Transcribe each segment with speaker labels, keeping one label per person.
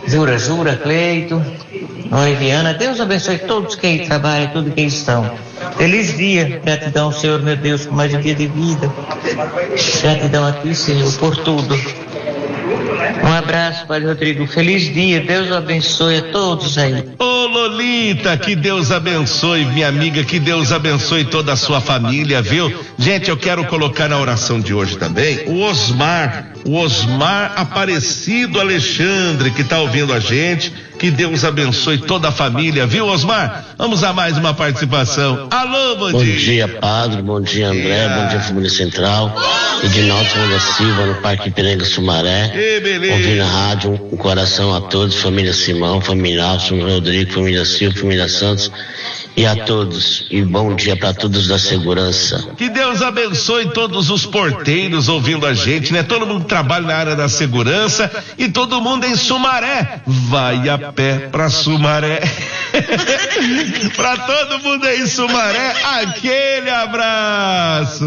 Speaker 1: Jura, Cleito, Oliviana, Deus abençoe todos que aí trabalham, tudo que aí estão. Feliz dia, gratidão, Senhor, meu Deus, por mais um dia de vida. Gratidão a Ti, Senhor, por tudo. Um abraço, Padre Rodrigo. Feliz dia, Deus abençoe a todos aí.
Speaker 2: Ô Lolita, que Deus abençoe, minha amiga, que Deus abençoe toda a sua família, viu? Gente, eu quero colocar na oração de hoje também o Osmar Aparecido Alexandre, que tá ouvindo a gente. Que Deus abençoe toda a família, viu, Osmar? Vamos a mais uma participação. Alô, bom dia.
Speaker 3: Bom dia, Padre, bom dia, André, bom dia, Família Central. Edinaldo Silva Silva, no Parque Ipiranga Sumaré. Ouvindo a rádio, um coração a todos, família Simão, família Alson, Rodrigo, família Silva, família Santos. E a todos, e bom dia para todos da segurança.
Speaker 2: Que Deus abençoe todos os porteiros ouvindo a gente, né? Todo mundo que trabalha na área da segurança e todo mundo em Sumaré. Vai a pé pra Sumaré. Pra todo mundo aí em Sumaré, aquele abraço.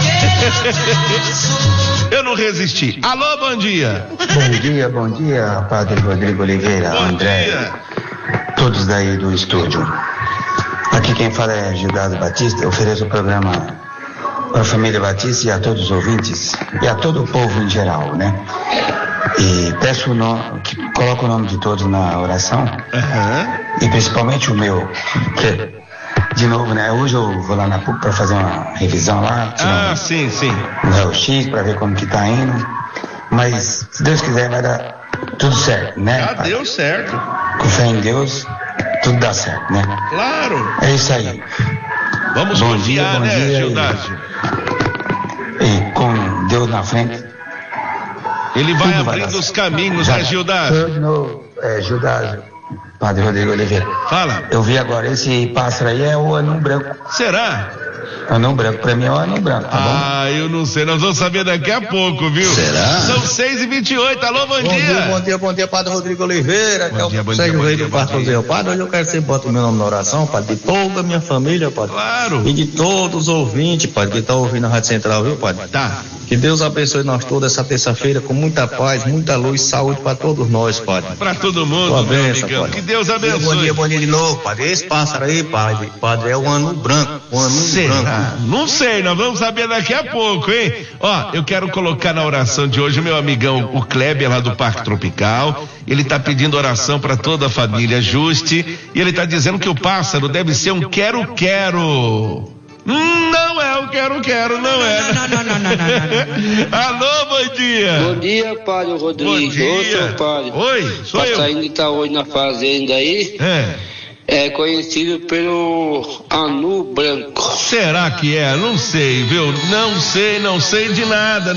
Speaker 2: Eu não resisti. Alô, bom dia.
Speaker 4: Bom dia, Padre Rodrigo Oliveira,
Speaker 2: bom
Speaker 4: André,
Speaker 2: dia.
Speaker 4: Todos daí do estúdio. Aqui quem fala é Gildas Batista. Eu ofereço o programa para a família Batista e a todos os ouvintes e a todo o povo em geral, né? E peço que coloque o nome de todos na oração, e principalmente o meu, que, de novo, né? Hoje eu vou lá na PUC para fazer uma revisão lá,
Speaker 2: sim.
Speaker 4: um raio-x para ver como que tá indo, mas se Deus quiser vai dar tudo certo, né?
Speaker 2: Já deu certo.
Speaker 4: Com fé em Deus, tudo dá certo, né?
Speaker 2: Claro.
Speaker 4: É isso aí.
Speaker 2: Vamos confiar, né, Gildásio?
Speaker 4: E com Deus na frente.
Speaker 2: Ele vai abrindo os caminhos, né, Gildásio?
Speaker 4: De novo, Gildásio, Padre Rodrigo Oliveira.
Speaker 2: Fala.
Speaker 4: Eu vi agora, esse pássaro aí é o anão branco.
Speaker 2: Será?
Speaker 4: Anão branco, pra mim é o anão branco, tá bom?
Speaker 2: Eu não sei, nós vamos saber daqui a pouco, viu?
Speaker 3: Será?
Speaker 2: São 6h28, alô, bom dia.
Speaker 5: Bom dia, Padre Rodrigo Oliveira.
Speaker 2: Bom dia,
Speaker 5: Padre, hoje eu quero que você bote o meu nome na oração, Padre, de toda a minha família, Padre.
Speaker 2: Claro.
Speaker 5: E de todos os ouvintes, Padre, que estão ouvindo a Rádio Central, viu, Padre?
Speaker 2: Tá.
Speaker 5: Que Deus abençoe nós todos essa terça-feira com muita paz, muita luz e saúde para todos nós, Padre.
Speaker 2: Pra todo mundo,
Speaker 5: Sua
Speaker 2: meu
Speaker 5: bênção,
Speaker 2: amigão.
Speaker 5: Padre.
Speaker 2: Que Deus abençoe.
Speaker 5: Bom dia de novo, Padre. Esse pássaro aí, Padre, é o anão branco. O anão branco.
Speaker 2: Não sei, nós vamos saber daqui a pouco, hein? Ó, eu quero colocar na oração de hoje o meu amigão, o Kleber, lá do Parque Tropical. Ele tá pedindo oração para toda a família Juste, e ele tá dizendo que o pássaro deve ser um quero-quero. Não é o quero-quero, não é. Não. Alô, bom dia.
Speaker 6: Bom dia, Padre Rodrigo.
Speaker 2: Bom dia.
Speaker 6: Ô, seu Padre.
Speaker 2: Oi, sou eu.
Speaker 6: Passarinho que tá hoje na fazenda aí. É conhecido pelo anu branco.
Speaker 2: Será que é? Não sei, viu? Não sei de nada.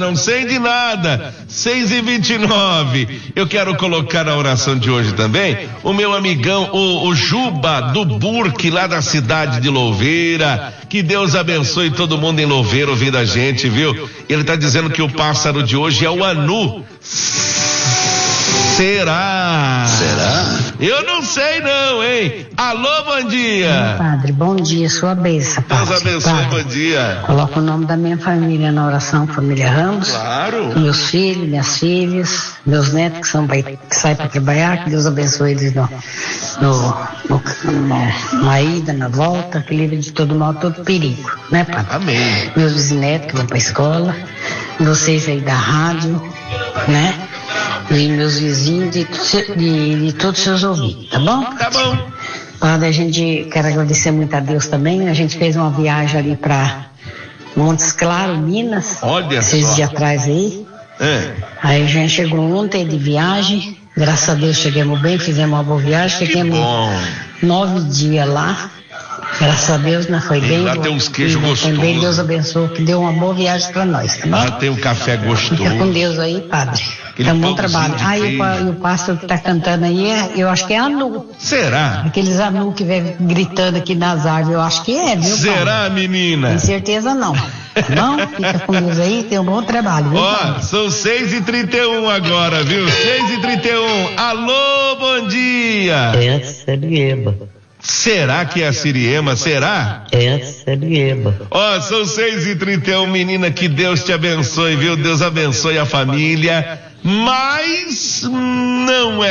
Speaker 2: 6h29. Eu quero colocar na oração de hoje também o meu amigão, o Juba do Burque, lá da cidade de Louveira. Que Deus abençoe todo mundo em Louveira ouvindo a gente, viu? Ele tá dizendo que o pássaro de hoje é o anu. Será? Eu não sei não, hein? Alô, bom dia.
Speaker 7: Padre, bom dia, sua bênção, Padre.
Speaker 2: Deus abençoe,
Speaker 7: Padre,
Speaker 2: bom dia.
Speaker 7: Coloco o nome da minha família na oração, família Ramos.
Speaker 2: Claro.
Speaker 7: Meus filhos, minhas filhas, meus netos que saem para trabalhar, que Deus abençoe eles na ida, na volta, que livre de todo mal, todo perigo, né, Padre?
Speaker 2: Amém.
Speaker 7: Meus bisnetos que vão para a escola, vocês aí da rádio, né? E meus vizinhos de todos os seus ouvintes, tá bom?
Speaker 2: Tá bom.
Speaker 7: Padre, a gente quer agradecer muito a Deus também. A gente fez uma viagem ali para Montes Claros, Minas.
Speaker 2: Olha só.
Speaker 7: 6 dias atrás aí. Aí a gente chegou ontem de viagem. Graças a Deus chegamos bem, fizemos uma boa viagem. Ficamos 9 dias lá. Graças a Deus, né? Foi bem.
Speaker 2: Lá tem uns queijos gostosos.
Speaker 7: Também Deus abençoou, que deu uma boa viagem para nós, tá bom?
Speaker 2: Lá tem um café gostoso.
Speaker 7: Fica com Deus aí, Padre. É um bom trabalho. E o pássaro que tá cantando aí, eu acho que é anu.
Speaker 2: Será?
Speaker 7: Aqueles anu que vem gritando aqui nas árvores, eu acho que é, viu,
Speaker 2: Será,
Speaker 7: Padre?
Speaker 2: menina?
Speaker 7: Tem certeza não. Tá bom? Fica com Deus aí, tem um bom trabalho, viu, Padre?
Speaker 2: São 6h31 agora, viu? 6h31. Alô, bom dia.
Speaker 3: É a Siriema.
Speaker 2: Será que é a Siriema? Será?
Speaker 3: É a Siriema.
Speaker 2: São 6h31, menina, que Deus te abençoe, viu? Deus abençoe a família, mas não é